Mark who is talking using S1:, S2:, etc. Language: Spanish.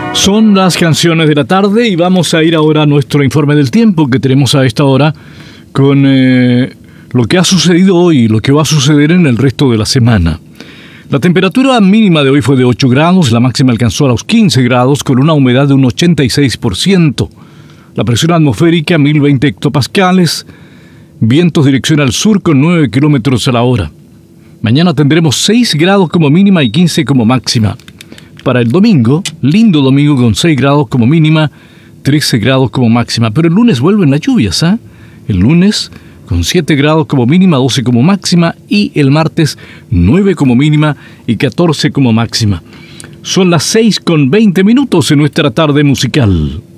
S1: Son las canciones de la tarde y vamos a ir ahora a nuestro informe del tiempo que tenemos a esta hora con lo que ha sucedido hoy y lo que va a suceder en el resto de la semana. La temperatura mínima de hoy fue de 8 grados, la máxima alcanzó a los 15 grados con una humedad de un 86%. La presión atmosférica 1020 hectopascales, vientos dirección al sur con 9 kilómetros a la hora. Mañana tendremos 6 grados como mínima y 15 como máxima. Para el domingo, lindo domingo con 6 grados como mínima, 13 grados como máxima. Pero el lunes vuelven las lluvias, ¿eh? El lunes con 7 grados como mínima, 12 como máxima, y el martes 9 como mínima y 14 como máxima. Son las 6:20 en nuestra tarde musical.